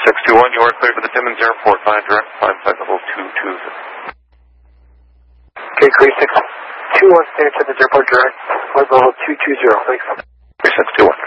3621, you are clear for the Timmins Airport, 5 direct, 5 level 220. Okay, 3621, stand at Timmins Airport direct, 5 level 220, thanks. 3621.